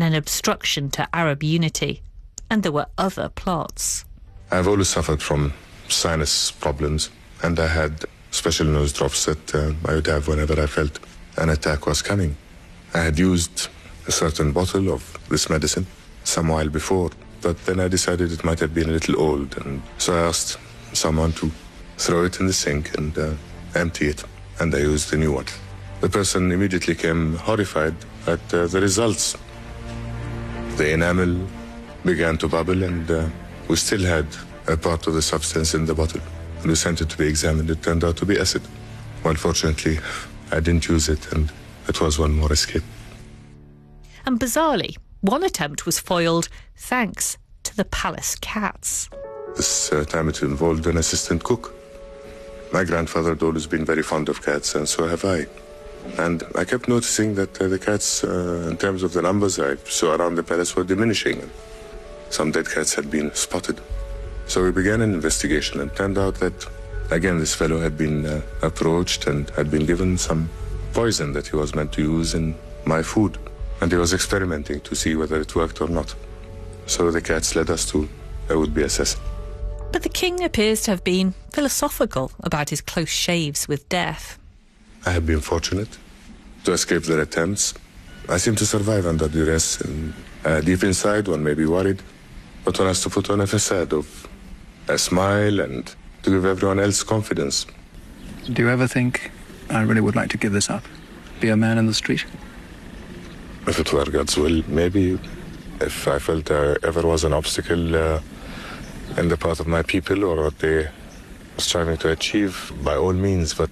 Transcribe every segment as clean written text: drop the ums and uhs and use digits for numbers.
an obstruction to Arab unity. And there were other plots. I've always suffered from sinus problems, and I had special nose drops that I would have whenever I felt an attack was coming. I had used a certain bottle of this medicine some while before, but then I decided it might have been a little old, and so I asked someone to throw it in the sink and empty it, and I used a new one. The person immediately came horrified at the results. The enamel began to bubble, and we still had a part of the substance in the bottle. And we sent it to be examined. It turned out to be acid. Well, fortunately, I didn't use it, and it was one more escape. And bizarrely, one attempt was foiled thanks to the palace cats. This time it involved an assistant cook. My grandfather had always been very fond of cats, and so have I. And I kept noticing that the cats, in terms of the numbers I saw around the palace, were diminishing. Some dead cats had been spotted. So we began an investigation, and turned out that, again, this fellow had been approached and had been given some poison that he was meant to use in my food. And he was experimenting to see whether it worked or not. So the cats led us to a would-be assassin. But the king appears to have been philosophical about his close shaves with death. I have been fortunate to escape their attempts. I seem to survive under duress, and deep inside one may be worried, but one has to put on a facade of a smile and to give everyone else confidence. Do you ever think, I really would like to give this up? Be a man in the street? If it were God's will, maybe. If I felt there ever was an obstacle in the path of my people or what they were striving to achieve, by all means, but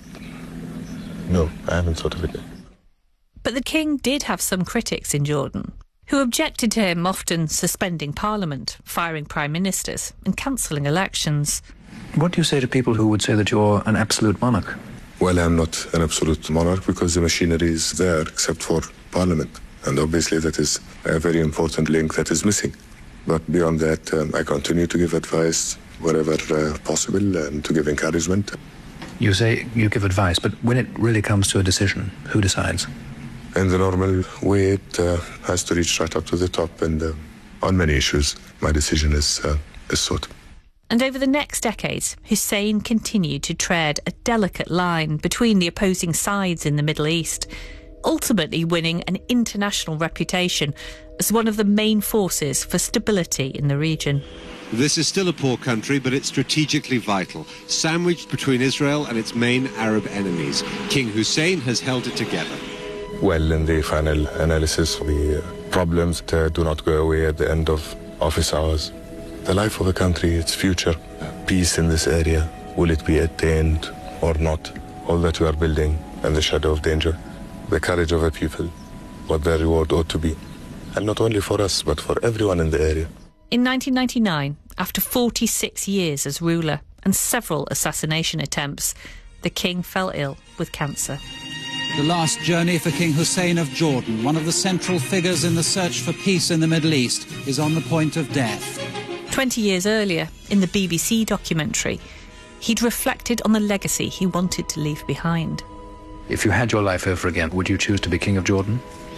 no, I haven't thought of it. But the king did have some critics in Jordan who objected to him often suspending parliament, firing prime ministers and cancelling elections. What do you say to people who would say that you're an absolute monarch? Well, I'm not an absolute monarch because the machinery is there except for parliament. And obviously that is a very important link that is missing. But beyond that, I continue to give advice wherever possible and to give encouragement. You say you give advice, but when it really comes to a decision, who decides? In the normal way, it has to reach right up to the top, and on many issues, my decision is sought. And over the next decades, Hussein continued to tread a delicate line between the opposing sides in the Middle East, ultimately winning an international reputation as one of the main forces for stability in the region. This is still a poor country, but it's strategically vital, sandwiched between Israel and its main Arab enemies. King Hussein has held it together. Well, in the final analysis, the problems do not go away at the end of office hours. The life of a country, its future, peace in this area, will it be attained or not? All that we are building in the shadow of danger. The courage of a people, what their reward ought to be. And not only for us, but for everyone in the area. In 1999, after 46 years as ruler and several assassination attempts, the king fell ill with cancer. The last journey for King Hussein of Jordan, one of the central figures in the search for peace in the Middle East, is on the point of death. 20 years earlier, in the BBC documentary, he'd reflected on the legacy he wanted to leave behind. If you had your life over again, would you choose to be King of Jordan?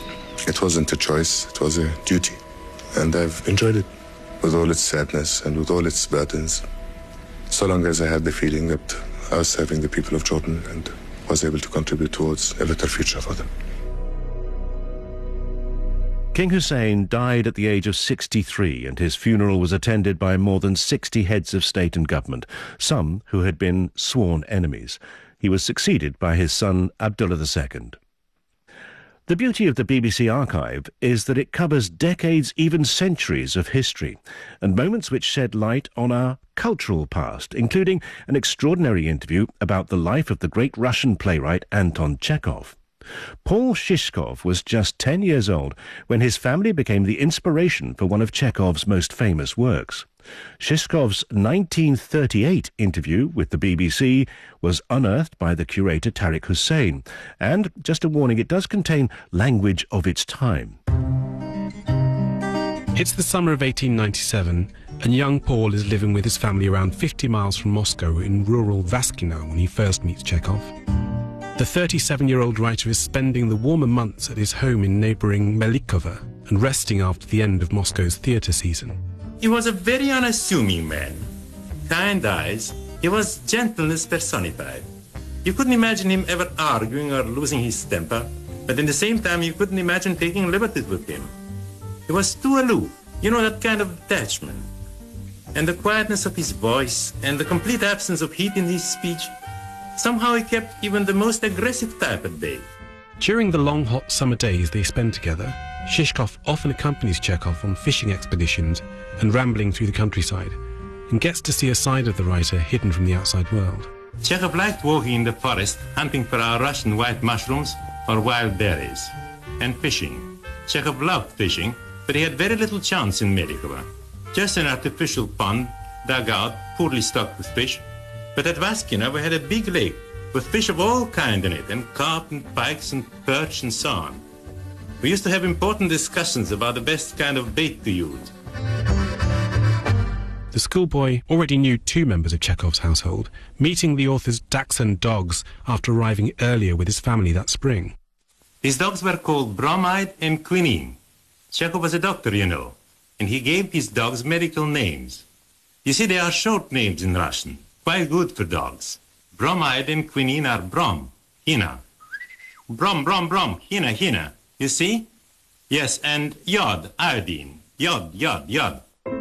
It wasn't a choice, it was a duty. And I've enjoyed it, with all its sadness and with all its burdens. So long as I had the feeling that I was serving the people of Jordan and was able to contribute towards a better future for them. King Hussein died at the age of 63, and his funeral was attended by more than 60 heads of state and government, some who had been sworn enemies. He was succeeded by his son Abdullah II. The beauty of the BBC archive is that it covers decades, even centuries of history, and moments which shed light on our cultural past, including an extraordinary interview about the life of the great Russian playwright Anton Chekhov. Paul Shishkov was just 10 years old when his family became the inspiration for one of Chekhov's most famous works. Shishkov's 1938 interview with the BBC was unearthed by the curator Tariq Hussein, and, just a warning, it does contain language of its time. It's the summer of 1897, and young Paul is living with his family around 50 miles from Moscow in rural Vaskino when he first meets Chekhov. The 37-year-old writer is spending the warmer months at his home in neighbouring Melikovo, and resting after the end of Moscow's theatre season. He was a very unassuming man. Kind eyes, he was gentleness personified. You couldn't imagine him ever arguing or losing his temper, but in the same time you couldn't imagine taking liberties with him. He was too aloof, you know, that kind of detachment. And the quietness of his voice and the complete absence of heat in his speech, somehow he kept even the most aggressive type at bay. During the long hot summer days they spend together, Shishkov often accompanies Chekhov on fishing expeditions and rambling through the countryside, and gets to see a side of the writer hidden from the outside world. Chekhov liked walking in the forest, hunting for our Russian white mushrooms or wild berries, and fishing. Chekhov loved fishing, but he had very little chance in Medikova. Just an artificial pond, dug out, poorly stocked with fish. But at Vaskina we had a big lake with fish of all kinds in it, and carp and pikes and perch and so on. We used to have important discussions about the best kind of bait to use. The schoolboy already knew two members of Chekhov's household, meeting the author's dachshund dogs after arriving earlier with his family that spring. His dogs were called Bromide and Quinine. Chekhov was a doctor, you know, and he gave his dogs medical names. You see, they are short names in Russian, quite good for dogs. Bromide and Quinine are Brom, Hina. Brom, Brom, Brom, Hina, Hina. You see? Yes, and Yod, iodine. Yod, Yod, Yod.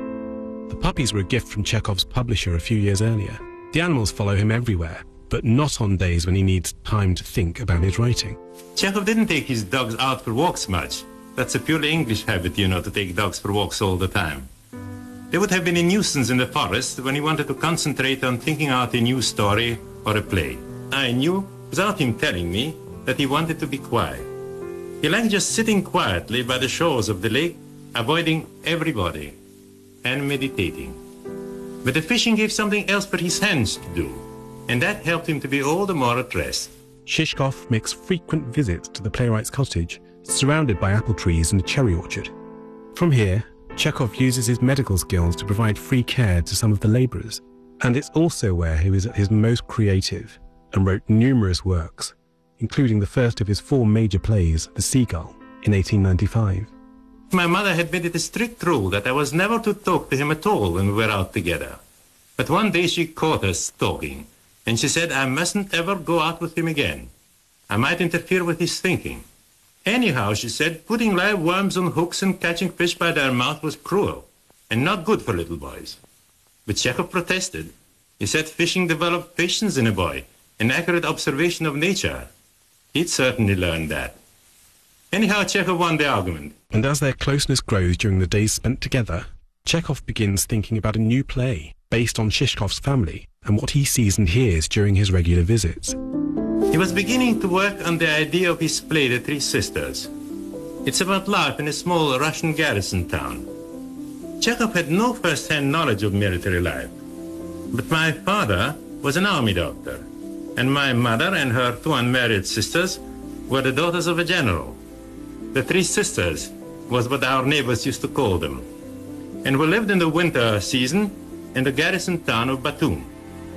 The puppies were a gift from Chekhov's publisher a few years earlier. The animals follow him everywhere, but not on days when he needs time to think about his writing. Chekhov didn't take his dogs out for walks much. That's a purely English habit, you know, to take dogs for walks all the time. They would have been a nuisance in the forest when he wanted to concentrate on thinking out a new story or a play. I knew, without him telling me, that he wanted to be quiet. He liked just sitting quietly by the shores of the lake, avoiding everybody, and meditating. But the fishing gave something else for his hands to do, and that helped him to be all the more at rest. Shishkov makes frequent visits to the playwright's cottage, surrounded by apple trees and a cherry orchard. From here, Chekhov uses his medical skills to provide free care to some of the labourers, and it's also where he was at his most creative and wrote numerous works, including the first of his 4 major plays, The Seagull, in 1895. My mother had made it a strict rule that I was never to talk to him at all when we were out together. But one day she caught us talking, and she said I mustn't ever go out with him again. I might interfere with his thinking. Anyhow, she said, putting live worms on hooks and catching fish by their mouth was cruel, and not good for little boys. But Chekhov protested. He said fishing developed patience in a boy, an accurate observation of nature. He'd certainly learned that. Anyhow, Chekhov won the argument. And as their closeness grows during the days spent together, Chekhov begins thinking about a new play based on Shishkov's family and what he sees and hears during his regular visits. He was beginning to work on the idea of his play, The Three Sisters. It's about life in a small Russian garrison town. Chekhov had no first-hand knowledge of military life. But my father was an army doctor, and my mother and her 2 unmarried sisters were the daughters of a general. The Three Sisters was what our neighbors used to call them, and we lived in the winter season in the garrison town of Batum.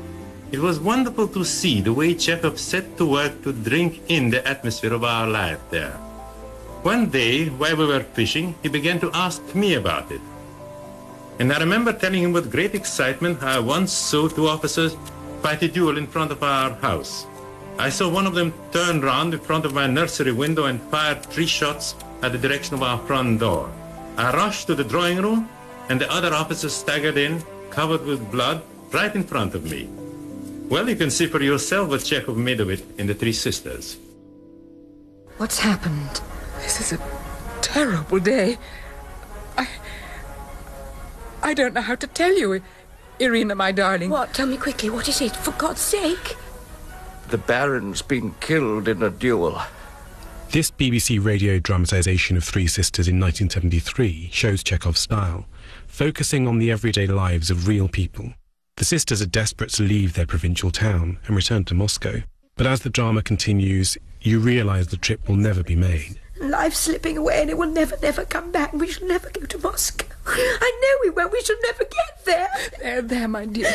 It was wonderful to see the way Chekhov set to work to drink in the atmosphere of our life there. One day, while we were fishing, he began to ask me about it. And I remember telling him with great excitement how I once saw 2 officers fight a duel in front of our house. I saw one of them turn round in front of my nursery window and fire 3 shots at the direction of our front door. I rushed to the drawing room, and the other officer staggered in, covered with blood, right in front of me. Well, you can see for yourself what Chekhov made of it in The Three Sisters. What's happened? This is a terrible day. I don't know how to tell you, Irina, my darling. What? Tell me quickly, what is it? For God's sake. The Baron's been killed in a duel. This BBC radio dramatisation of Three Sisters in 1973 shows Chekhov's style, focusing on the everyday lives of real people. The sisters are desperate to leave their provincial town and return to Moscow. But as the drama continues, you realise the trip will never be made. Life's slipping away and it will never come back. We shall never go to Moscow. I know we won't. We shall never get there. There, my dear.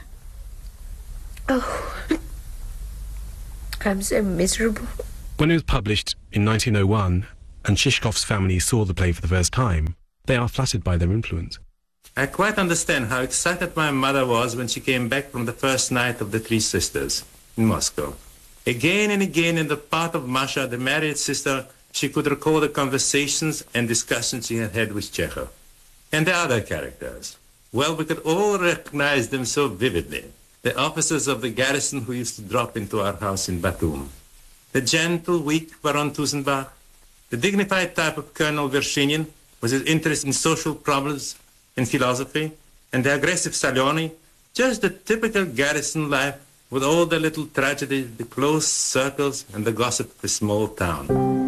Oh, I'm so miserable. When it was published in 1901, and Shishkov's family saw the play for the first time, they are flattered by their influence. I quite understand how excited my mother was when she came back from the first night of the Three Sisters in Moscow. Again and again in the part of Masha, the married sister, she could recall the conversations and discussions she had had with Chekhov. And the other characters. Well, we could all recognize them so vividly. The officers of the garrison who used to drop into our house in Batum. The gentle, weak Baron Tusenbach. The dignified type of Colonel Vershinin with his interest in social problems and philosophy. And the aggressive Salioni. Just the typical garrison life with all the little tragedies, the close circles, and the gossip of a small town.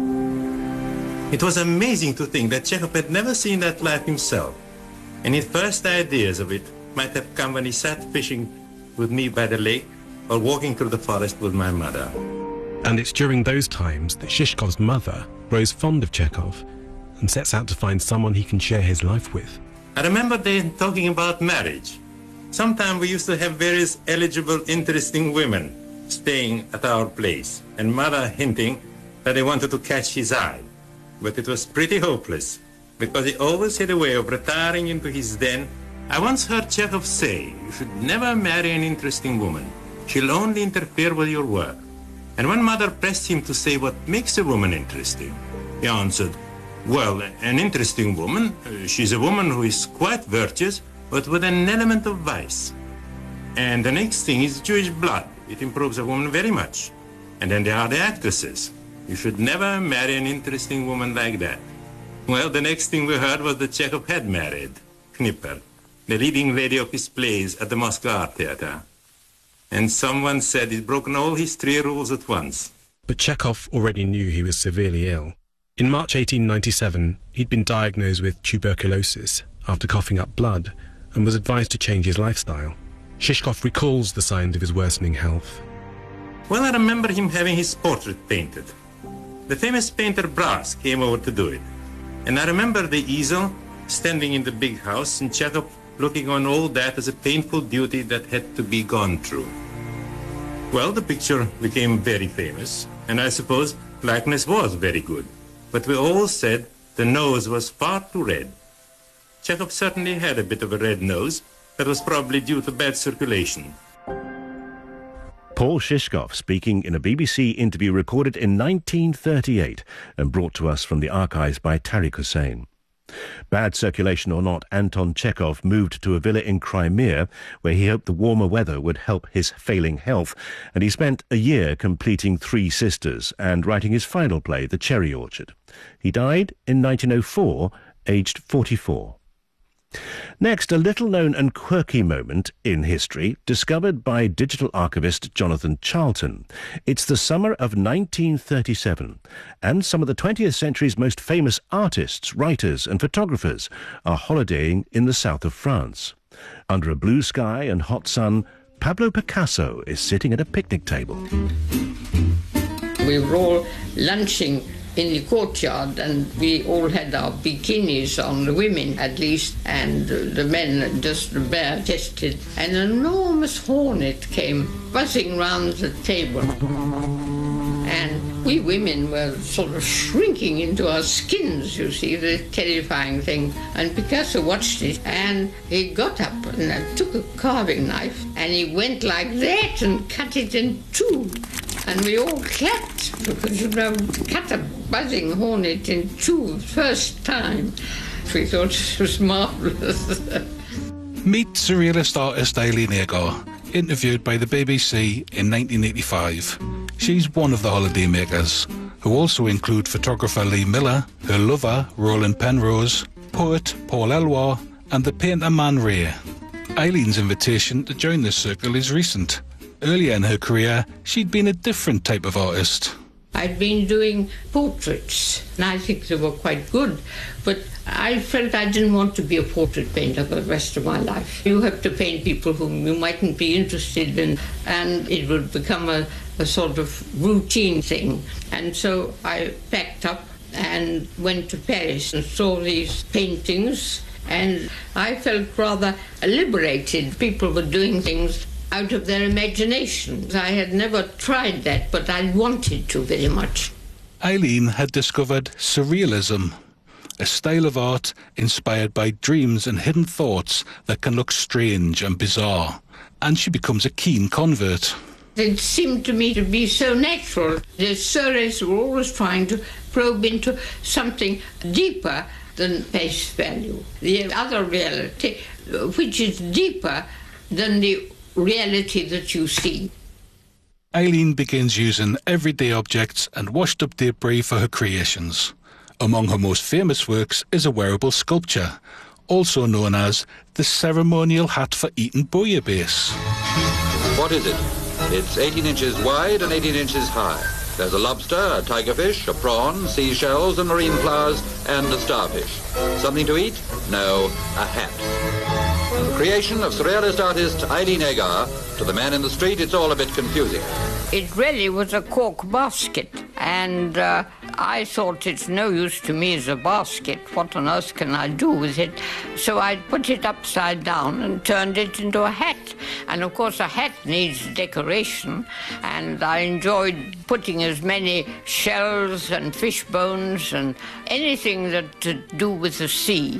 It was amazing to think that Chekhov had never seen that life himself, and his first ideas of it might have come when he sat fishing with me by the lake or walking through the forest with my mother. And it's during those times that Shishkov's mother grows fond of Chekhov and sets out to find someone he can share his life with. I remember them talking about marriage. Sometimes we used to have various eligible, interesting women staying at our place, and mother hinting that they wanted to catch his eye. But it was pretty hopeless, because he always had a way of retiring into his den. I once heard Chekhov say, "You should never marry an interesting woman. She'll only interfere with your work." And when mother pressed him to say what makes a woman interesting, he answered, "Well, an interesting woman, she's a woman who is quite virtuous, but with an element of vice. And the next thing is Jewish blood. It improves a woman very much. And then there are the actresses. You should never marry an interesting woman like that." Well, the next thing we heard was that Chekhov had married Knipper, the leading lady of his plays at the Moscow Art Theatre. And someone said he'd broken all his 3 rules at once. But Chekhov already knew he was severely ill. In March 1897, he'd been diagnosed with tuberculosis after coughing up blood and was advised to change his lifestyle. Shishkov recalls the signs of his worsening health. Well, I remember him having his portrait painted. The famous painter Brass came over to do it. And I remember the easel standing in the big house and Chekhov looking on all that as a painful duty that had to be gone through. Well, the picture became very famous, and I suppose likeness was very good. But we all said the nose was far too red. Chekhov certainly had a bit of a red nose. That was probably due to bad circulation. Paul Shishkov speaking in a BBC interview recorded in 1938 and brought to us from the archives by Tariq Hussein. Bad circulation or not, Anton Chekhov moved to a villa in Crimea where he hoped the warmer weather would help his failing health, and he spent a year completing Three Sisters and writing his final play, The Cherry Orchard. He died in 1904, aged 44. Next, a little-known and quirky moment in history discovered by digital archivist Jonathan Charlton. It's the summer of 1937, and some of the 20th century's most famous artists, writers and photographers are holidaying in the south of France. Under a blue sky and hot sun, Pablo Picasso is sitting at a picnic table. We were all lunching in the courtyard, and we all had our bikinis on, the women at least, and the men just bare-chested. An enormous hornet came buzzing round the table, and we women were sort of shrinking into our skins, you see, the terrifying thing. And Picasso watched it, and he got up and took a carving knife, and he went like that and cut it in two. And we all clapped, because, you know, cut a buzzing hornet in two, first time. We thought it was marvellous. Meet surrealist artist Eileen Agar, interviewed by the BBC in 1985. She's one of the holidaymakers, who also include photographer Lee Miller, her lover Roland Penrose, poet Paul Eluard, and the painter Man Ray. Eileen's invitation to join this circle is recent. Earlier in her career, she'd been a different type of artist. I'd been doing portraits, and I think they were quite good, but I felt I didn't want to be a portrait painter for the rest of my life. You have to paint people whom you mightn't be interested in, and it would become a sort of routine thing. And so I packed up and went to Paris and saw these paintings, and I felt rather liberated. People were doing things out of their imaginations. I had never tried that, but I wanted to very much. Eileen had discovered surrealism, a style of art inspired by dreams and hidden thoughts that can look strange and bizarre, and she becomes a keen convert. It seemed to me to be so natural. The surrealists were always trying to probe into something deeper than face value, the other reality, which is deeper than the reality that you see. Eileen begins using everyday objects and washed-up debris for her creations. Among her most famous works is a wearable sculpture, also known as the ceremonial hat for eating bouillabaisse. What is it? It's 18 inches wide and 18 inches high. There's a lobster, a tigerfish, a prawn, seashells and marine flowers, and a starfish. Something to eat? No, a hat. The creation of surrealist artist Eileen Agar. To the man in the street, it's all a bit confusing. It really was a cork basket, and I thought it's no use to me as a basket. What on earth can I do with it? So I put it upside down and turned it into a hat. And of course a hat needs decoration, and I enjoyed putting as many shells and fish bones and anything that to do with the sea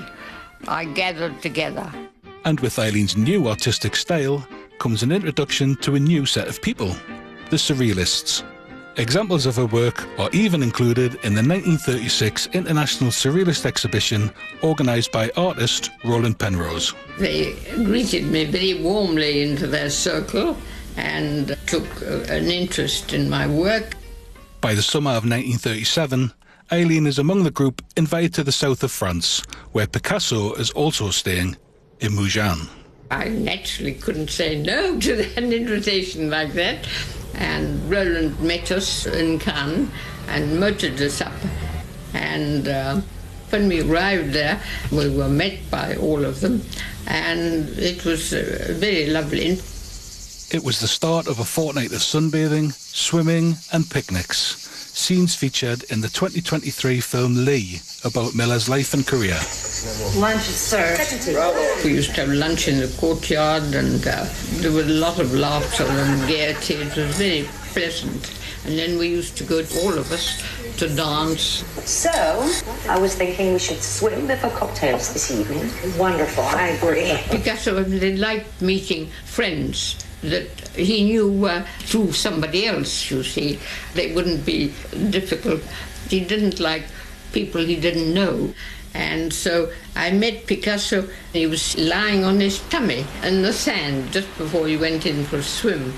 I gathered together. And with Eileen's new artistic style comes an introduction to a new set of people, the Surrealists. Examples of her work are even included in the 1936 International Surrealist Exhibition organised by artist Roland Penrose. They greeted me very warmly into their circle and took an interest in my work. By the summer of 1937, Eileen is among the group invited to the south of France, where Picasso is also staying, in Mougins. I naturally couldn't say no to an invitation like that. And Roland met us in Cannes and motored us up. And when we arrived there, we were met by all of them, and it was very lovely. It was the start of a fortnight of sunbathing, swimming and picnics, scenes featured in the 2023 film Lee, about Miller's life and career. Lunch is served. We used to have lunch in the courtyard, and there was a lot of laughter and gaiety. It was very pleasant. And then we used to go, all of us, to dance. So, I was thinking we should swim before cocktails this evening. Wonderful, I agree. Picasso liked meeting friends that he knew through somebody else, you see. They wouldn't be difficult. He didn't like people he didn't know. And so I met Picasso. He was lying on his tummy in the sand just before he went in for a swim.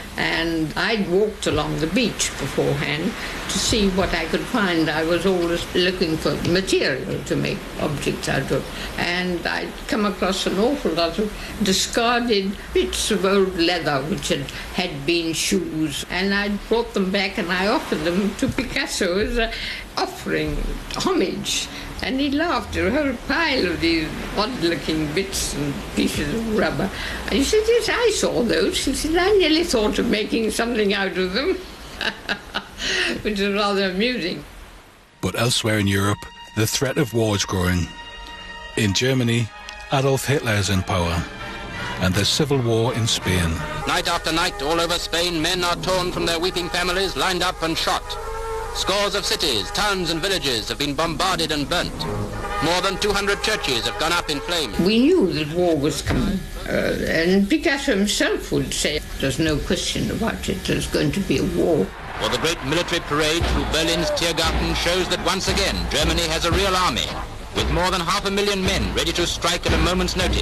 And I'd walked along the beach beforehand to see what I could find. I was always looking for material to make objects out of. And I'd come across an awful lot of discarded bits of old leather which had been shoes. And I'd brought them back and I offered them to Picasso as an offering, homage. And he laughed at a whole pile of these odd-looking bits and pieces of rubber. And he said, yes, I saw those. He said, I nearly thought of making something out of them, which is rather amusing. But elsewhere in Europe, the threat of war is growing. In Germany, Adolf Hitler is in power, and there's civil war in Spain. Night after night, all over Spain, men are torn from their weeping families, lined up and shot. Scores of cities, towns and villages have been bombarded and burnt. More than 200 churches have gone up in flames. We knew that war was coming, and Picasso himself would say, there's no question about it, there's going to be a war. Well, the great military parade through Berlin's Tiergarten shows that once again Germany has a real army, with more than 500,000 men ready to strike at a moment's notice.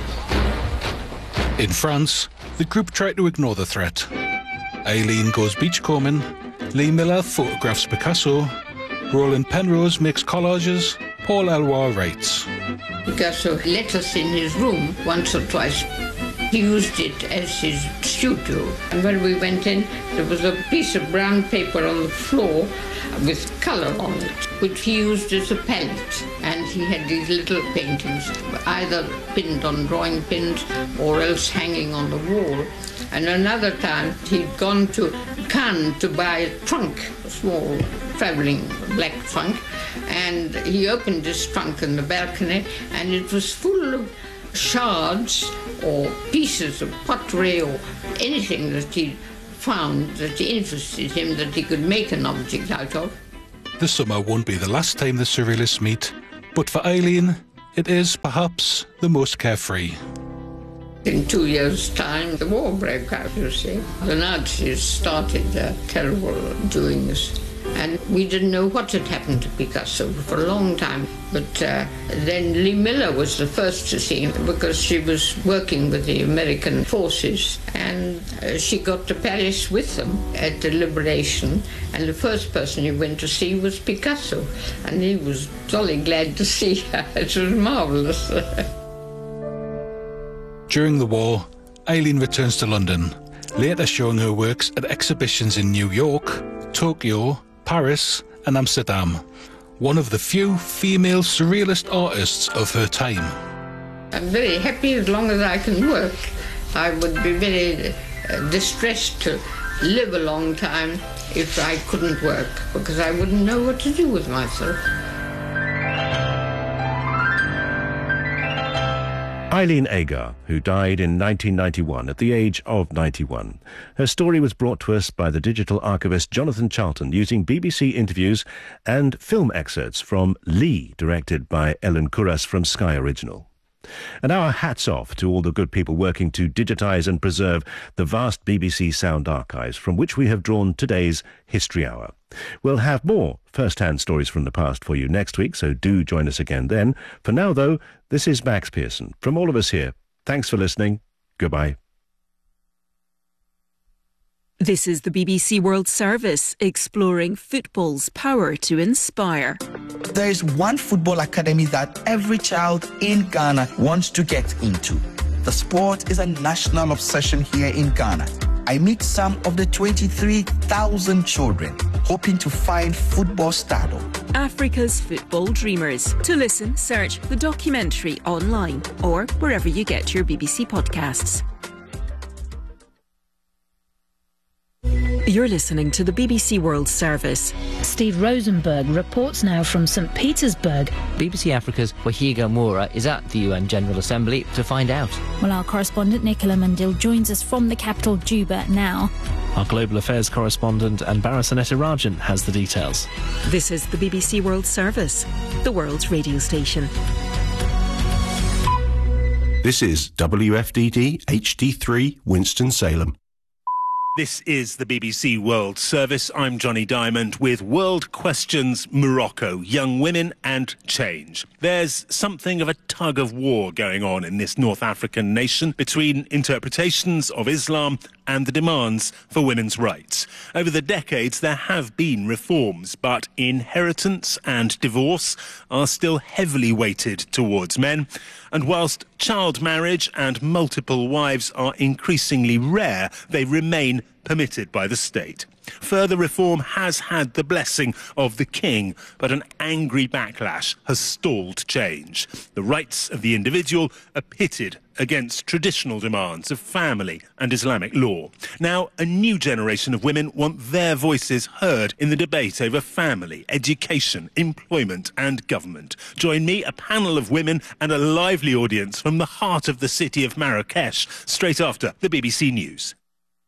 In France, the group tried to ignore the threat. Eileen goes beachcombing, Lee Miller photographs Picasso, Roland Penrose makes collages, Paul Eluard writes. Picasso let us in his room once or twice. He used it as his studio. And when we went in, there was a piece of brown paper on the floor with colour on it, which he used as a palette. And he had these little paintings, either pinned on drawing pins or else hanging on the wall. And another time, he'd gone to Cannes to buy a trunk, a small travelling black trunk, and he opened this trunk in the balcony, and it was full of shards or pieces of pottery or anything that he found that interested him, that he could make an object out of. the summer won't be the last time the surrealists meet, but for Eileen, it is perhaps the most carefree. In 2 years' time, the war broke out, you see. The Nazis started their terrible doings. And we didn't know what had happened to Picasso for a long time. But then Lee Miller was the first to see him because she was working with the American forces. And she got to Paris with them at the Liberation. And the first person he went to see was Picasso. And he was jolly glad to see her. It was marvellous. During the war, Eileen returns to London, later showing her works at exhibitions in New York, Tokyo, Paris and Amsterdam, one of the few female surrealist artists of her time. I'm very happy as long as I can work. I would be very distressed to live a long time if I couldn't work, because I wouldn't know what to do with myself. Eileen Agar, who died in 1991 at the age of 91. Her story was brought to us by the digital archivist Jonathan Charlton using BBC interviews and film excerpts from Lee, directed by Ellen Kuras from Sky Original. And our hats off to all the good people working to digitise and preserve the vast BBC sound archives from which we have drawn today's History Hour. We'll have more first-hand stories from the past for you next week, so do join us again then. For now, though, this is Max Pearson. From all of us here, thanks for listening. Goodbye. This is the BBC World Service, exploring football's power to inspire. There is one football academy that every child in Ghana wants to get into. The sport is a national obsession here in Ghana. I meet some of the 23,000 children hoping to find football stardom. Africa's Football Dreamers. To listen, search the documentary online or wherever you get your BBC podcasts. You're listening to the BBC World Service. Steve Rosenberg reports now from St. Petersburg. BBC Africa's Wahiga Moura is at the UN General Assembly to find out. Well, our correspondent Nicola Mandil joins us from the capital, Juba, now. Our global affairs correspondent Anbara Sanetirajan has the details. This is the BBC World Service, the world's radio station. This is WFDD HD3 Winston-Salem. This is the BBC World Service. I'm Johnny Diamond with World Questions Morocco, Young Women and Change. There's something of a tug of war going on in this North African nation between interpretations of Islam and the demands for women's rights. Over the decades, there have been reforms, but inheritance and divorce are still heavily weighted towards men. And whilst child marriage and multiple wives are increasingly rare, they remain permitted by the state. Further reform has had the blessing of the king, but an angry backlash has stalled change. The rights of the individual are pitted against traditional demands of family and Islamic law. Now, a new generation of women want their voices heard in the debate over family, education, employment and government. Join me, a panel of women and a lively audience from the heart of the city of Marrakesh, straight after the BBC News.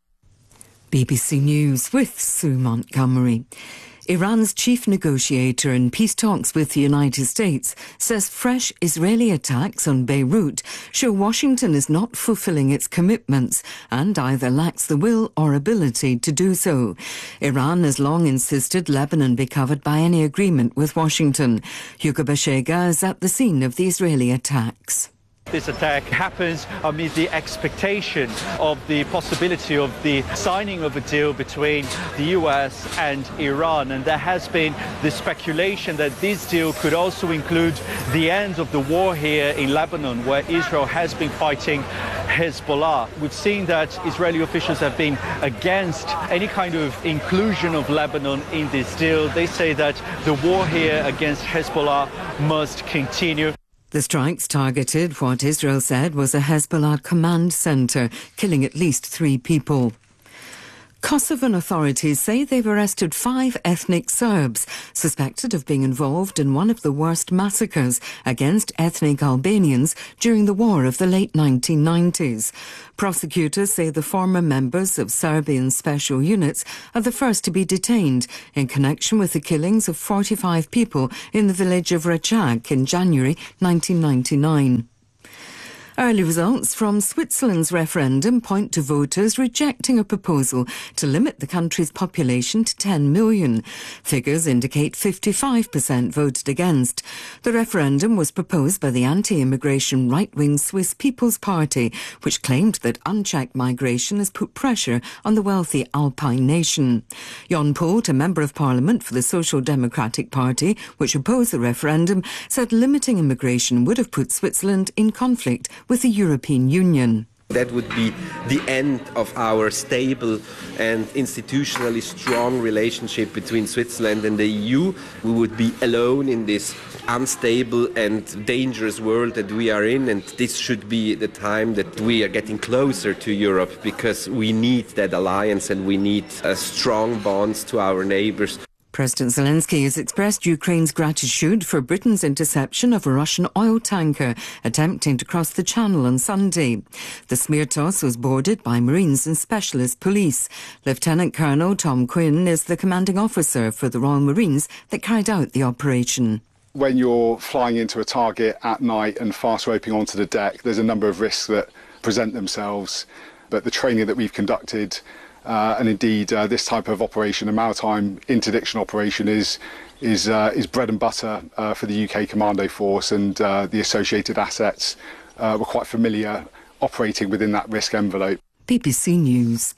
BBC News with Sue Montgomery. Iran's chief negotiator in peace talks with the United States says fresh Israeli attacks on Beirut show Washington is not fulfilling its commitments and either lacks the will or ability to do so. Iran has long insisted Lebanon be covered by any agreement with Washington. Hugo Bashega is at the scene of the Israeli attacks. This attack happens amid the expectation of the possibility of the signing of a deal between the US and Iran. And there has been the speculation that this deal could also include the end of the war here in Lebanon, where Israel has been fighting Hezbollah. We've seen that Israeli officials have been against any kind of inclusion of Lebanon in this deal. They say that the war here against Hezbollah must continue. The strikes targeted what Israel said was a Hezbollah command centre, killing at least 3 people. Kosovan authorities say they've arrested 5 ethnic Serbs suspected of being involved in one of the worst massacres against ethnic Albanians during the war of the late 1990s. Prosecutors say the former members of Serbian special units are the first to be detained in connection with the killings of 45 people in the village of Racak in January 1999. Early results from Switzerland's referendum point to voters rejecting a proposal to limit the country's population to 10 million. Figures indicate 55% voted against. The referendum was proposed by the anti-immigration right-wing Swiss People's Party, which claimed that unchecked migration has put pressure on the wealthy Alpine nation. Jon Polt, a member of parliament for the Social Democratic Party, which opposed the referendum, said limiting immigration would have put Switzerland in conflict with the European Union. That would be the end of our stable and institutionally strong relationship between Switzerland and the EU. We would be alone in this unstable and dangerous world that we are in, and this should be the time that we are getting closer to Europe, because we need that alliance and we need strong bonds to our neighbours. President Zelensky has expressed Ukraine's gratitude for Britain's interception of a Russian oil tanker attempting to cross the Channel on Sunday. The Smirtos was boarded by Marines and specialist police. Lieutenant Colonel Tom Quinn is the commanding officer for the Royal Marines that carried out the operation. When you're flying into a target at night and fast roping onto the deck, there's a number of risks that present themselves. But the training that we've conducted and indeed, this type of operation, a maritime interdiction operation, is bread and butter for the UK Commando Force, and the associated assets were quite familiar operating within that risk envelope. BBC News.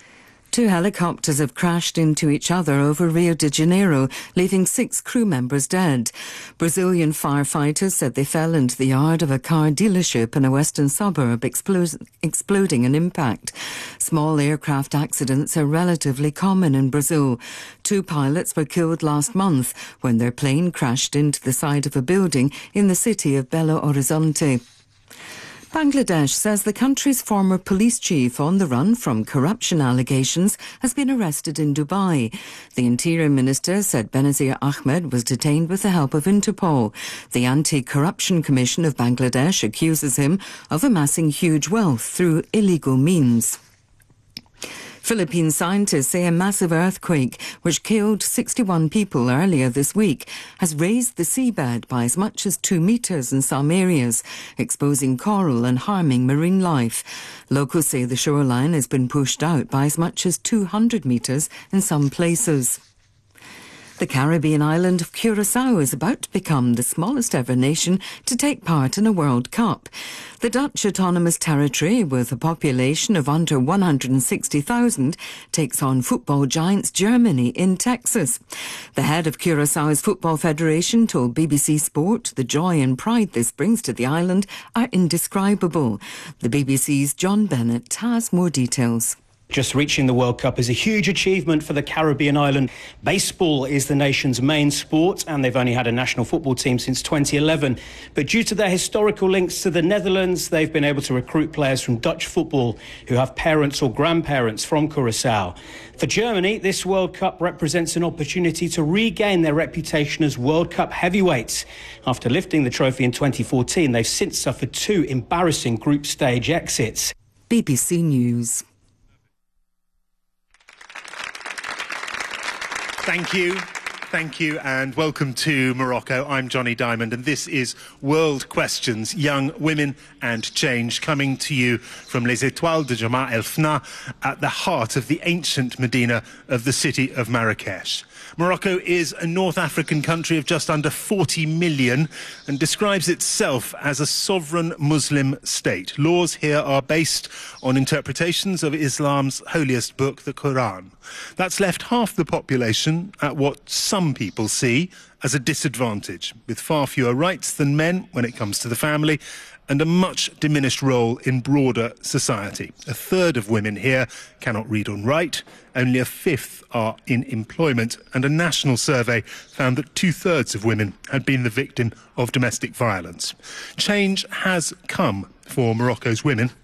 2 helicopters have crashed into each other over Rio de Janeiro, leaving 6 crew members dead. Brazilian firefighters said they fell into the yard of a car dealership in a western suburb, exploding an impact. Small aircraft accidents are relatively common in Brazil. 2 pilots were killed last month when their plane crashed into the side of a building in the city of Belo Horizonte. Bangladesh says the country's former police chief on the run from corruption allegations has been arrested in Dubai. The Interior Minister said Benazir Ahmed was detained with the help of Interpol. The Anti-Corruption Commission of Bangladesh accuses him of amassing huge wealth through illegal means. Philippine scientists say a massive earthquake, which killed 61 people earlier this week, has raised the seabed by as much as 2 metres in some areas, exposing coral and harming marine life. Locals say the shoreline has been pushed out by as much as 200 metres in some places. The Caribbean island of Curaçao is about to become the smallest ever nation to take part in a World Cup. The Dutch autonomous territory, with a population of under 160,000, takes on football giants Germany in Texas. The head of Curaçao's Football Federation told BBC Sport the joy and pride this brings to the island are indescribable. The BBC's John Bennett has more details. Just reaching the World Cup is a huge achievement for the Caribbean island. Baseball is the nation's main sport, and they've only had a national football team since 2011. But due to their historical links to the Netherlands, they've been able to recruit players from Dutch football who have parents or grandparents from Curaçao. For Germany, this World Cup represents an opportunity to regain their reputation as World Cup heavyweights. After lifting the trophy in 2014, they've since suffered 2 embarrassing group stage exits. BBC News. Thank you, and welcome to Morocco. I'm Johnny Diamond, and this is World Questions, Young Women and Change, coming to you from Les Étoiles de Jemaa El Fna, at the heart of the ancient Medina of the city of Marrakesh. Morocco is a North African country of just under 40 million and describes itself as a sovereign Muslim state. Laws here are based on interpretations of Islam's holiest book, the Quran. That's left half the population at what some people see as a disadvantage, with far fewer rights than men when it comes to the family, and a much diminished role in broader society. 1/3 of women here cannot read or write, only 1/5 are in employment, and a national survey found that 2/3 of women had been the victim of domestic violence. Change has come for Morocco's women,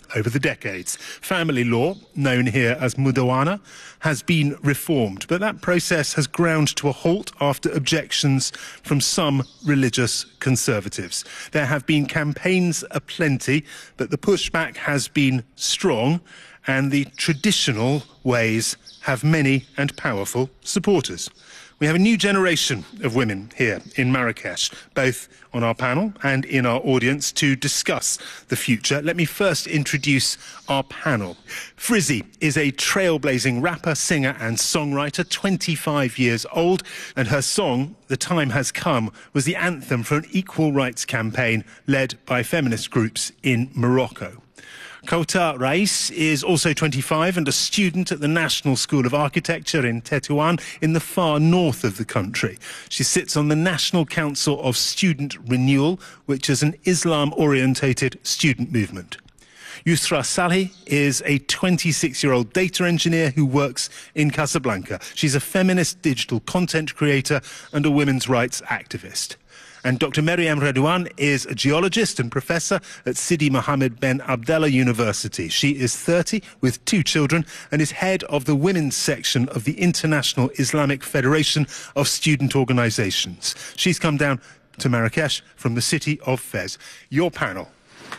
over the decades. Family law, known here as Mudawana, has been reformed, but that process has ground to a halt after objections from some religious conservatives. There have been campaigns aplenty, but the pushback has been strong, and the traditional ways have many and powerful supporters. We have a new generation of women here in Marrakesh, both on our panel and in our audience, to discuss the future. Let me first introduce our panel. Frizzy is a trailblazing rapper, singer and songwriter, 25 years old, and her song, The Time Has Come, was the anthem for an equal rights campaign led by feminist groups in Morocco. Kouta Rais is also 25 and a student at the National School of Architecture in Tétouan in the far north of the country. She sits on the National Council of Student Renewal, which is an Islam-orientated student movement. Yusra Salhi is a 26-year-old data engineer who works in Casablanca. She's a feminist digital content creator and a women's rights activist. And Dr. Maryam Redouane is a geologist and professor at Sidi Mohammed Ben Abdallah University. She is 30 with 2 children and is head of the women's section of the International Islamic Federation of Student Organizations. She's come down to Marrakesh from the city of Fez. Your panel.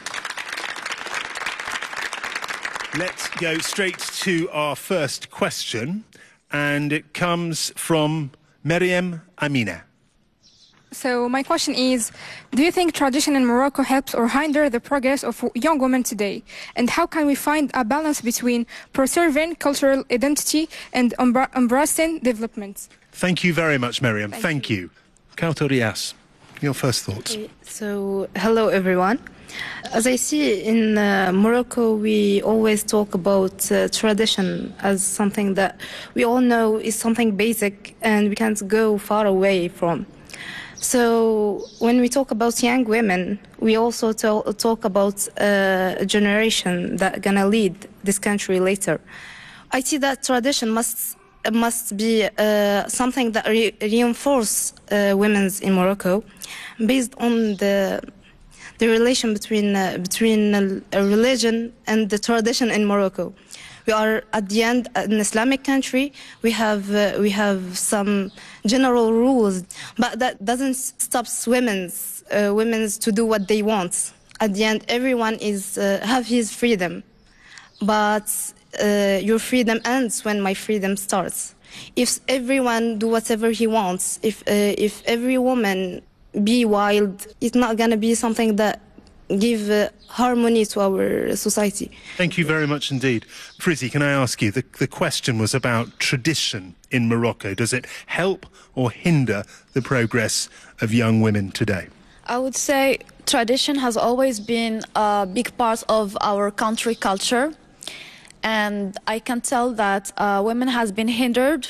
Let's go straight to our first question, and it comes from Maryam Amina. So my question is, do you think tradition in Morocco helps or hinder the progress of young women today? And how can we find a balance between preserving cultural identity and embracing development? Thank you very much, Maryam. Thank you. Kouta Rais, your first thoughts. Okay, so, hello everyone. As I see in Morocco, we always talk about tradition as something that we all know is something basic and we can't go far away from. So when we talk about young women, we also talk about a generation that's gonna lead this country later. I see that tradition must be something that reinforce women in Morocco, based on the relation between a religion and the tradition in Morocco. We are at the end an Islamic country. We have some general rules, but that doesn't stop women's to do what they want. At the end, everyone have his freedom, but your freedom ends when my freedom starts. If everyone do whatever he wants, if every woman be wild, it's not gonna be something that give harmony to our society. Thank you very much indeed. Frizzy, can I ask you, the question was about tradition in Morocco. Does it help or hinder the progress of young women today? I would say tradition has always been a big part of our country culture. And I can tell that women has been hindered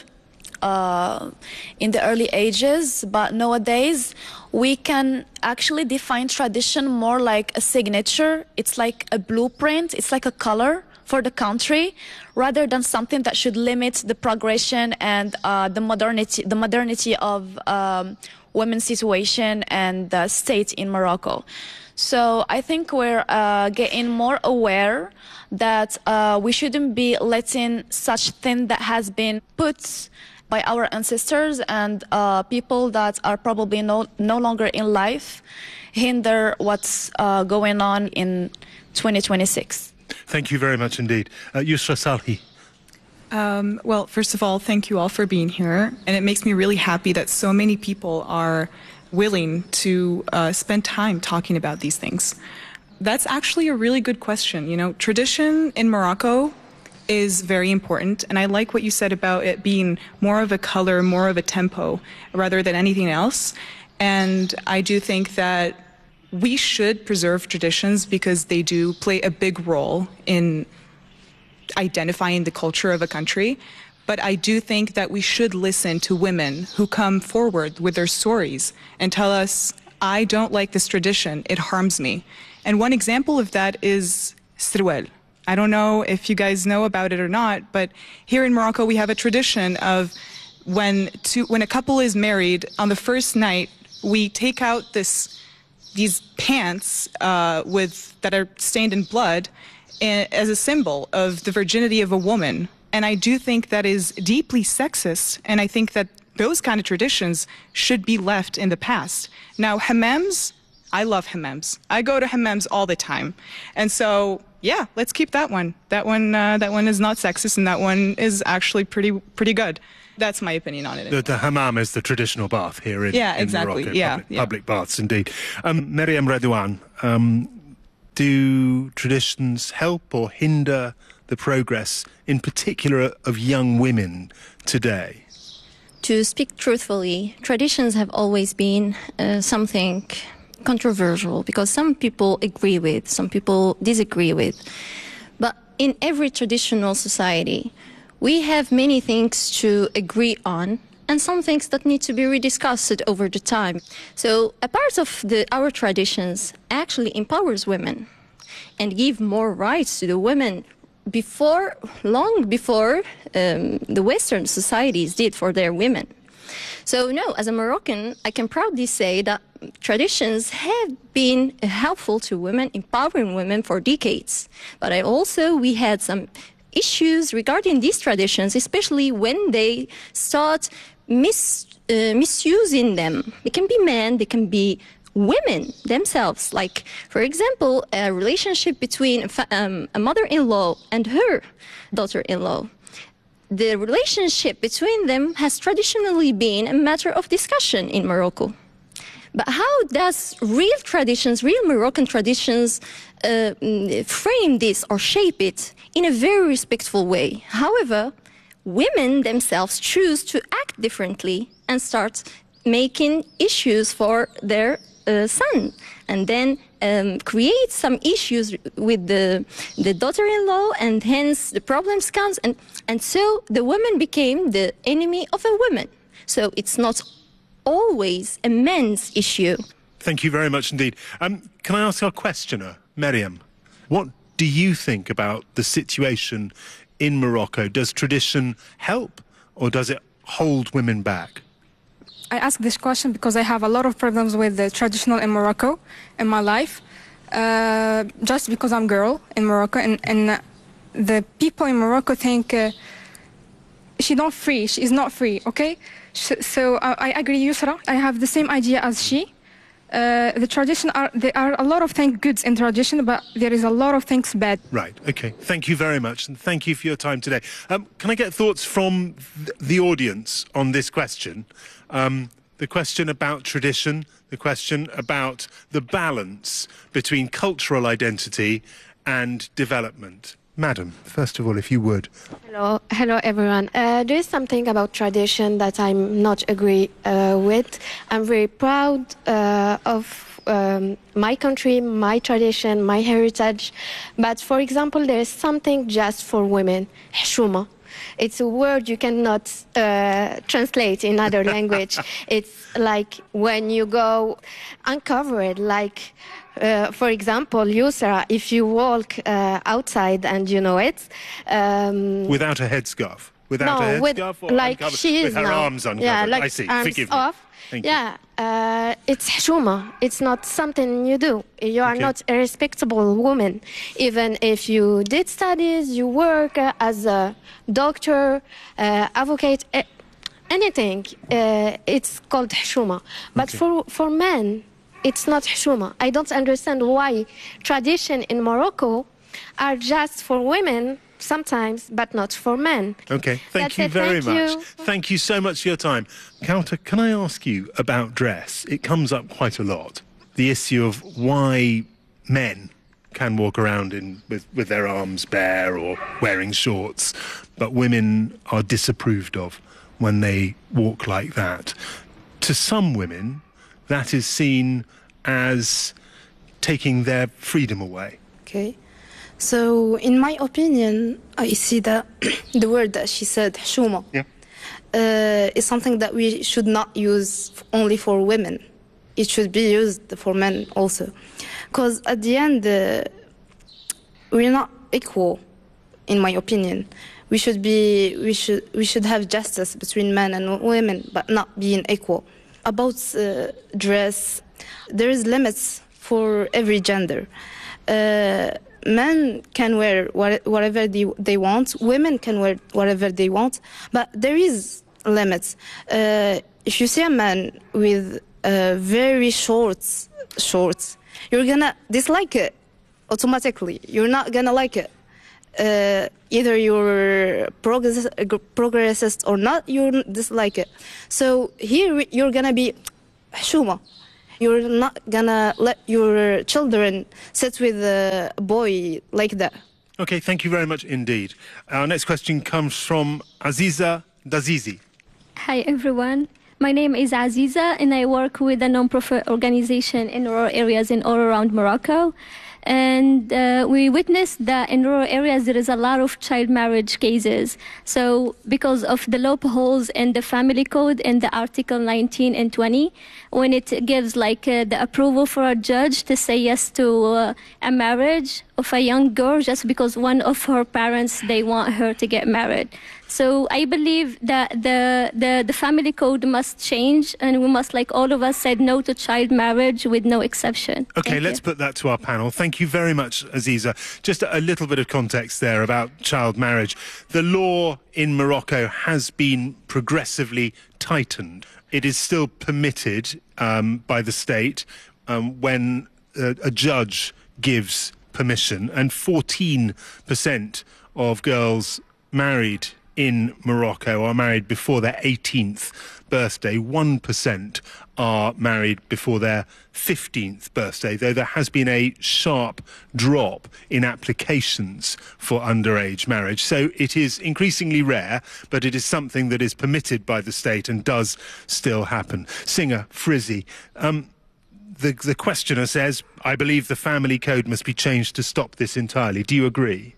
in the early ages, but nowadays we can actually define tradition more like a signature. It's like a blueprint, it's like a color for the country, rather than something that should limit the progression and the modernity of women's situation and the state in Morocco. So I think we're getting more aware that we shouldn't be letting such thing that has been put by our ancestors and people that are probably no longer in life hinder what's going on in 2026. Thank you very much indeed. Yusra Salhi. Well, first of all, thank you all for being here. And it makes me really happy that so many people are willing to spend time talking about these things. That's actually a really good question. You know, tradition in Morocco is very important, and I like what you said about it being more of a color, more of a tempo, rather than anything else. And I do think that we should preserve traditions because they do play a big role in identifying the culture of a country. But I do think that we should listen to women who come forward with their stories and tell us, I don't like this tradition, it harms me. And one example of that is Sirwel. I don't know if you guys know about it or not, but here in Morocco we have a tradition of when a couple is married, on the first night we take out this these pants that are stained in blood as a symbol of the virginity of a woman. And I do think that is deeply sexist, and I think that those kind of traditions should be left in the past. Now, hammams, I love hammams. I go to hammams all the time. And so, yeah, let's keep that one. That one is not sexist, and that one is actually pretty good. That's my opinion on it. The hammam is the traditional bath here in, exactly. in Morocco. Yeah, public baths, indeed. Meriam Redouane, do traditions help or hinder the progress, in particular, of young women today? To speak truthfully, traditions have always been something controversial because some people agree with, some people disagree with. But in every traditional society, we have many things to agree on and some things that need to be rediscussed over the time. So a part of our traditions actually empowers women and give more rights to the women long before the Western societies did for their women. So no, as a Moroccan, I can proudly say that traditions have been helpful to women, empowering women for decades. But we had some issues regarding these traditions, especially when they start misusing them. They can be men, they can be women themselves. Like, for example, a relationship between a mother-in-law and her daughter-in-law. The relationship between them has traditionally been a matter of discussion in Morocco. But how does real Moroccan traditions, frame this or shape it in a very respectful way? However, women themselves choose to act differently and start making issues for their son, and then create some issues with the daughter-in-law, and hence the problems comes, and so the woman became the enemy of a woman. So it's not always a men's issue. Thank you very much indeed. Can I ask our questioner, Meriam, what do you think about the situation in Morocco? Does tradition help or does it hold women back? I ask this question because I have a lot of problems with the traditional in Morocco in my life, just because I'm a girl in Morocco, and the people in Morocco think she is not free, okay? So I agree, Yusra. I have the same idea as she. The tradition there are a lot of things good in tradition, but there is a lot of things bad. Right, okay. Thank you very much, and thank you for your time today. Can I get thoughts from the audience on this question? The question about tradition, the question about the balance between cultural identity and development. Madam, first of all, if you would. Hello everyone. There is something about tradition that I'm not agree with. I'm very proud of my country, my tradition, my heritage. But for example, there is something just for women, heshuma. It's a word you cannot translate in other language. It's like when you go uncovered, like, for example, Yusra, if you walk outside and you know it. Without a headscarf? Without a headscarf? Or like uncovered? she is with her now. arms uncovered. Yeah, like I see. arms Forgive me. off. Thank you. It's heshuma. It's not something you do. You are not a respectable woman. Even if you did studies, you work as a doctor, advocate, anything. It's called heshuma. But for men, it's not heshuma. I don't understand why tradition in Morocco are just for women sometimes, but not for men. Okay, thank you very much. Thank you so much for your time. Kauta, can I ask you about dress? It comes up quite a lot. The issue of why men can walk around with their arms bare or wearing shorts, but women are disapproved of when they walk like that. To some women, that is seen as taking their freedom away. Okay. So, in my opinion, I see that the word that she said, heshuma, is something that we should not use only for women. It should be used for men also. Because at the end, we're not equal, in my opinion. We should have justice between men and women, but not being equal. About dress, there is limits for every gender. Men can wear whatever they want. Women can wear whatever they want. But there is limits. If you see a man with very short shorts, you're gonna dislike it automatically. You're not gonna like it. Either you're progressist or not, you dislike it. So here you're gonna be حشومة. You're not gonna let your children sit with a boy like that. Okay, thank you very much indeed. Our next question comes from Aziza Dazizi. Hi everyone. My name is Aziza and I work with a non-profit organization in rural areas in all around Morocco. And we witnessed that in rural areas there is a lot of child marriage cases. So because of the loopholes in the family code in the Article 19 and 20, when it gives like the approval for a judge to say yes to a marriage of a young girl just because one of her parents, they want her to get married. So I believe that the family code must change, and we must, like all of us said, no to child marriage with no exception. Okay, let's put that to our panel. Thank you very much, Aziza. Just a little bit of context there about child marriage. The law in Morocco has been progressively tightened. It is still permitted by the state when a judge gives permission, and 14% of girls married in Morocco are married before their 18th birthday. 1% are married before their 15th birthday, though there has been a sharp drop in applications for underage marriage. So it is increasingly rare, but it is something that is permitted by the state and does still happen. Singer Frizzy, the questioner says, I believe the family code must be changed to stop this entirely. Do you agree?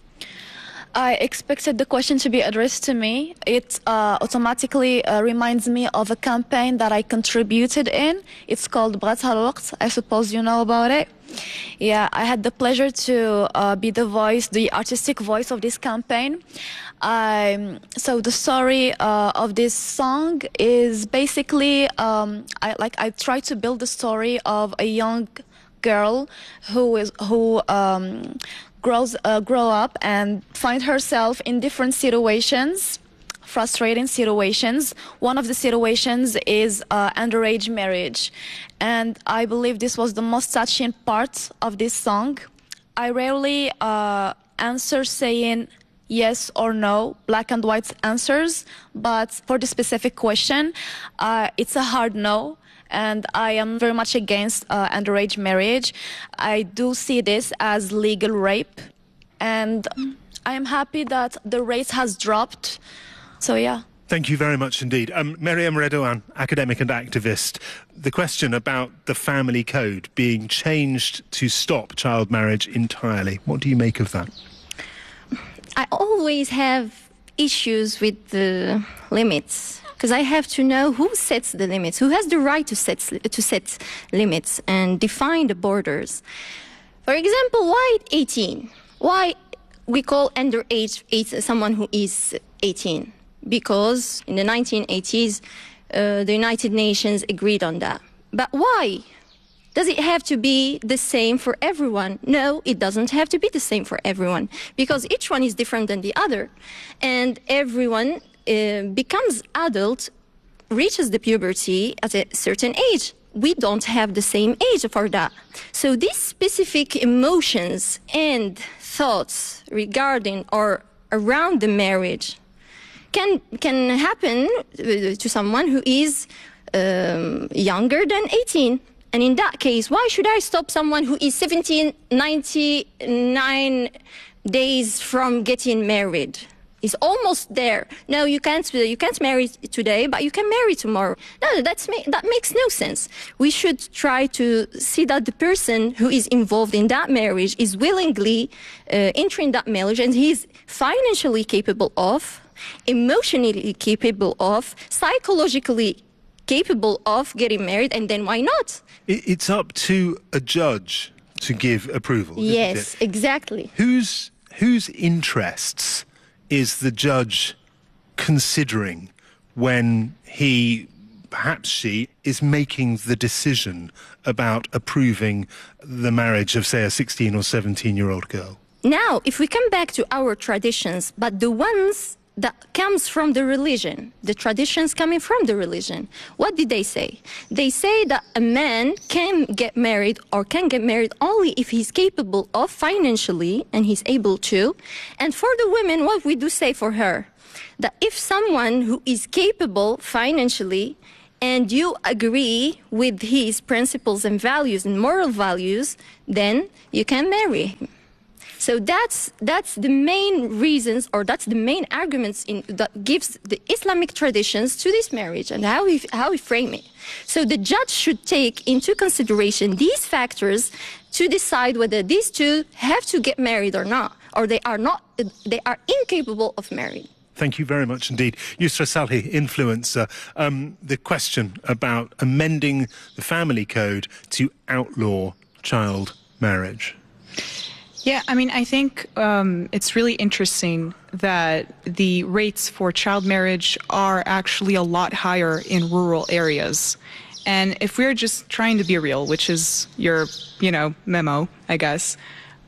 I expected the question to be addressed to me. It automatically reminds me of a campaign that I contributed in. It's called Bghatha al-Waqt. I suppose you know about it. Yeah, I had the pleasure to be the artistic voice of this campaign. So the story of this song is basically, I try to build the story of a young girl who grow up and find herself in different situations, frustrating situations. One of the situations is underage marriage. And I believe this was the most touching part of this song. I rarely answer saying yes or no, black and white answers, but for the specific question, it's a hard no. And I am very much against underage marriage. I do see this as legal rape. And I am happy that the rate has dropped. So, yeah. Thank you very much indeed. Meriam Redouane, academic and activist. The question about the family code being changed to stop child marriage entirely. What do you make of that? I always have issues with the limits. Because I have to know who sets the limits, who has the right to set limits and define the borders. For example, why 18? Why we call underage someone who is 18? Because in the 1980s, the United Nations agreed on that. But why? Does it have to be the same for everyone? No, it doesn't have to be the same for everyone, because each one is different than the other. And everyone becomes adult, reaches the puberty at a certain age. We don't have the same age for that. So these specific emotions and thoughts regarding or around the marriage can happen to someone who is younger than 18. And in that case, why should I stop someone who is 99 days from getting married? Is almost there. No, you can't marry today, but you can marry tomorrow. No, that makes no sense. We should try to see that the person who is involved in that marriage is willingly entering that marriage, and he's financially capable of, emotionally capable of, psychologically capable of getting married, and then why not? It's up to a judge to give approval. Yes, exactly. Whose interests is the judge considering when he perhaps she, is making the decision about approving the marriage of, say, a 16 or 17-year-old girl? Now, if we come back to our traditions, but the ones that comes from the religion, the traditions coming from the religion, what did they say? They say that a man can get married or can get married only if he's capable of financially and he's able to. And for the women, what we do say for her? That if someone who is capable financially and you agree with his principles and values and moral values, then you can marry him. So that's the main reasons, or that's the main arguments that gives the Islamic traditions to this marriage and how we frame it. So the judge should take into consideration these factors to decide whether these two have to get married or not, or they are incapable of marrying. Thank you very much indeed. Yusra Salhi, influencer. The question about amending the family code to outlaw child marriage. Yeah, I mean, I think it's really interesting that the rates for child marriage are actually a lot higher in rural areas. And if we're just trying to be real, which is your, memo, I guess,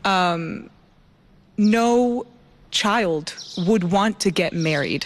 no child would want to get married.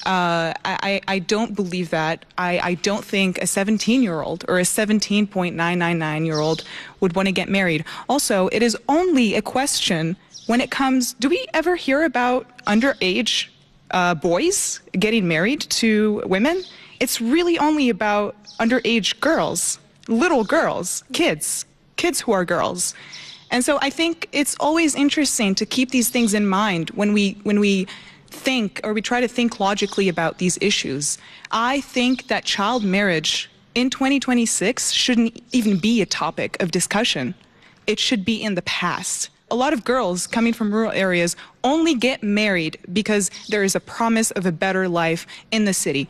I don't believe that. I don't think a 17-year-old or a 17.999-year-old would want to get married. Also, it is only a question when it comes, do we ever hear about underage boys getting married to women? It's really only about underage girls, little girls, kids who are girls. And so I think it's always interesting to keep these things in mind when we think, or we try to think logically about these issues. I think that child marriage in 2026 shouldn't even be a topic of discussion. It should be in the past. A lot of girls coming from rural areas only get married because there is a promise of a better life in the city.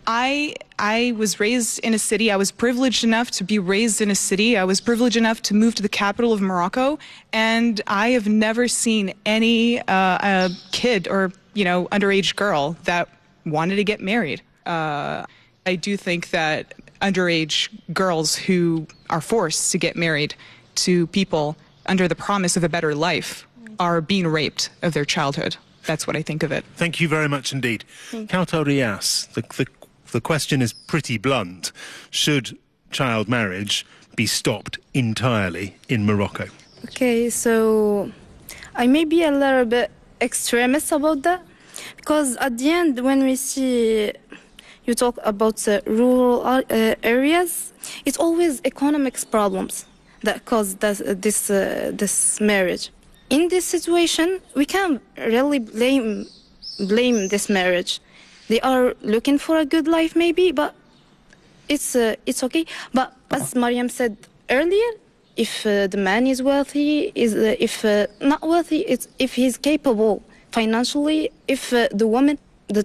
I was raised in a city. I was privileged enough to be raised in a city. I was privileged enough to move to the capital of Morocco, and I have never seen any kid or underage girl that wanted to get married. I do think that underage girls who are forced to get married to people under the promise of a better life are being raped of their childhood. That's what I think of it. Thank you very much indeed. Kautar Rias, the question is pretty blunt. Should child marriage be stopped entirely in Morocco? Okay, so I may be a little bit extremist about that, because at the end, when we see you talk about rural areas, it's always economics problems that cause this marriage. In this situation, we can't really blame this marriage. They are looking for a good life, maybe, but it's okay. But as Mariam said earlier, if the man is wealthy, if not wealthy, it's if he's capable financially, if the woman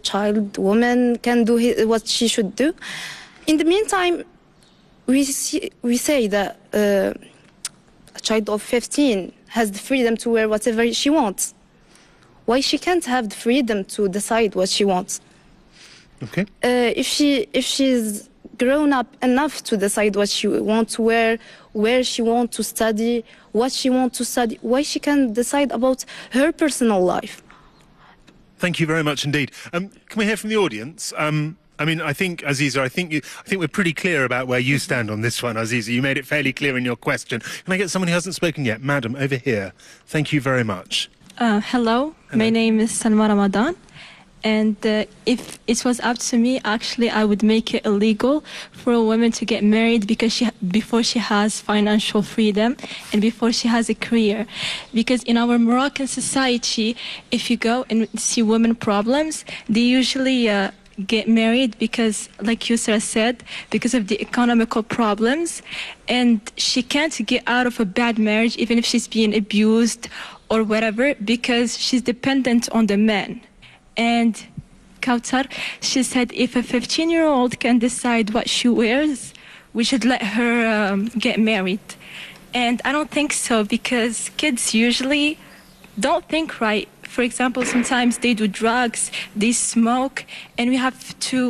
can do what she should do. In the meantime, we say that a child of 15 has the freedom to wear whatever she wants. Why she can't have the freedom to decide what she wants? Okay. If she's grown up enough to decide what she wants to wear, where she wants to study, what she wants to study, why she can't decide about her personal life? Thank you very much indeed. Can we hear from the audience? I think, Aziza, I think we're pretty clear about where you stand on this one, Aziza. You made it fairly clear in your question. Can I get someone who hasn't spoken yet? Madam, over here. Thank you very much. Hello. My name is Salma Ramadan. And if it was up to me, actually, I would make it illegal for a woman to get married before she has financial freedom and before she has a career. Because in our Moroccan society, if you go and see women problems, they usually get married because, like Yusra said, because of the economical problems. And she can't get out of a bad marriage, even if she's being abused or whatever, because she's dependent on the man. And Kautar, she said if a 15-year-old can decide what she wears, we should let her get married. And I don't think so, because kids usually don't think right. For example, sometimes they do drugs, they smoke, and we have to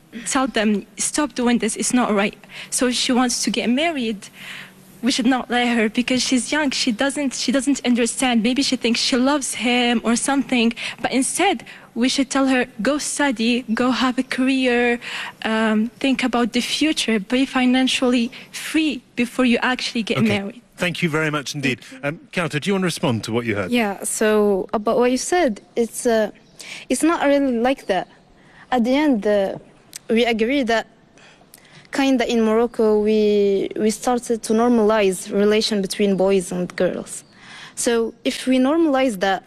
tell them, stop doing this, it's not right. So she wants to get married. We should not let her because she's young. She doesn't understand. Maybe she thinks she loves him or something. But instead, we should tell her, go study, go have a career, think about the future, be financially free before you actually get married. Thank you very much indeed. Kauta, do you want to respond to what you heard? Yeah, so about what you said, it's not really like that. At the end, we agree that kinda in Morocco, we started to normalize relation between boys and girls. So if we normalize that,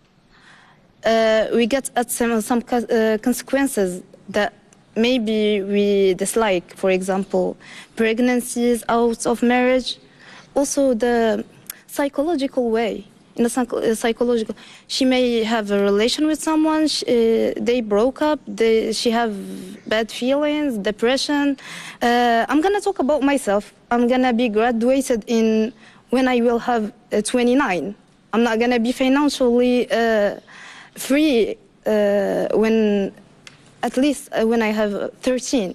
we get at some consequences that maybe we dislike. For example, pregnancies out of marriage. Also the psychological way. In a psychological, she may have a relation with someone, they broke up, she have bad feelings, depression. I'm gonna talk about myself. I'm gonna be graduated when I will have 29. I'm not gonna be financially free when I have 30.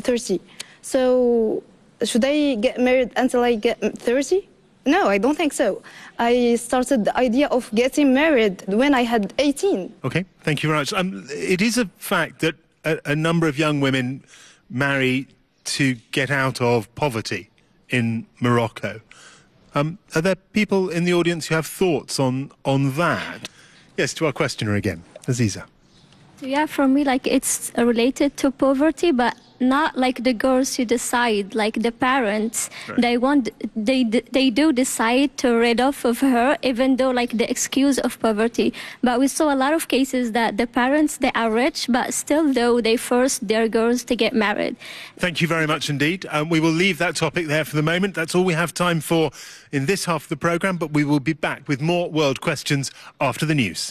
So should I get married until I get 30? No, I don't think so. I started the idea of getting married when I had 18. Okay, thank you very much. It is a fact that a number of young women marry to get out of poverty in Morocco. Are there people in the audience who have thoughts on that? Yes, to our questioner again, Aziza. Yeah, for me, it's related to poverty, but not like the girls who decide, like the parents. Right. They do decide to rid off of her, even though the excuse of poverty. But we saw a lot of cases that the parents, they are rich, but still though they force their girls to get married. Thank you very much indeed. We will leave that topic there for the moment. That's all we have time for in this half of the programme, but we will be back with more World Questions after the news.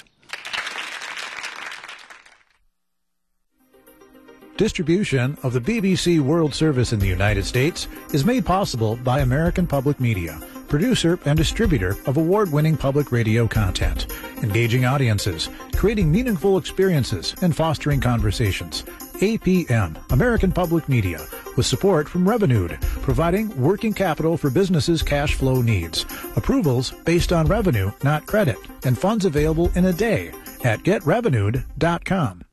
Distribution of the BBC World Service in the United States is made possible by American Public Media, producer and distributor of award-winning public radio content, engaging audiences, creating meaningful experiences, and fostering conversations. APM, American Public Media, with support from Revenued, providing working capital for businesses' cash flow needs. Approvals based on revenue, not credit, and funds available in a day at getrevenued.com.